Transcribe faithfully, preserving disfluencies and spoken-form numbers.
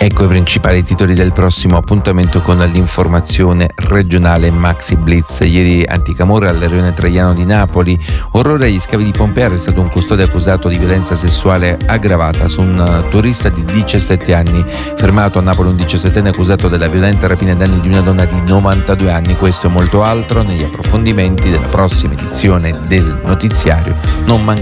Ecco i principali titoli del prossimo appuntamento con l'informazione regionale Maxi Blitz. Ieri Anticamorra al Leone Traiano di Napoli. Orrore agli scavi di Pompea, è stato un custode accusato di violenza sessuale aggravata su un turista di diciassette anni. Fermato a Napoli un diciassettenne accusato della violenta rapina ai danni di una donna di novantadue anni. Questo e molto altro negli approfondimenti della prossima edizione del notiziario. Non mancate